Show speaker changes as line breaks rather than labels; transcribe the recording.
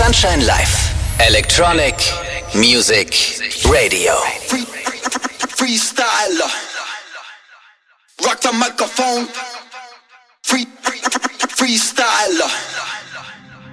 Sunshine Live. Electronic Music Radio.
Freestyler. Rock the microphone.